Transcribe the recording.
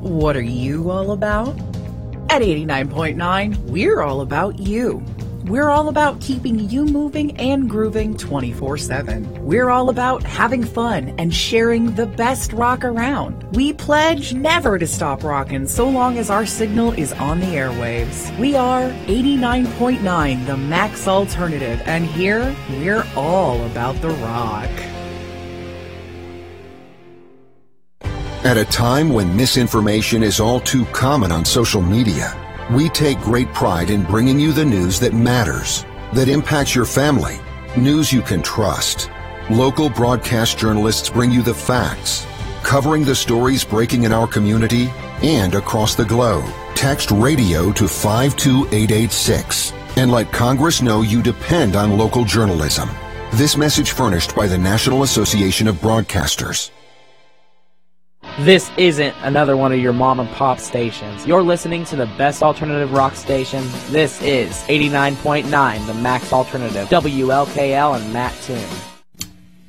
What are you all about? At 89.9, we're all about you. We're all about keeping you moving and grooving 24/7. We're all about having fun and sharing the best rock around. We pledge never to stop rocking so long as our signal is on the airwaves. We are 89.9, the Max Alternative, and here we're all about the rock. At a time when misinformation is all too common on social media, we take great pride in bringing you the news that matters, that impacts your family, news you can trust. Local broadcast journalists bring you the facts, covering the stories breaking in our community and across the globe. Text radio to 52886 and let Congress know you depend on local journalism. This message furnished by the National Association of Broadcasters. This isn't another one of your mom and pop stations. You're listening to the best alternative rock station. This is 89.9, the Max Alternative, WLKL and Matt Toon.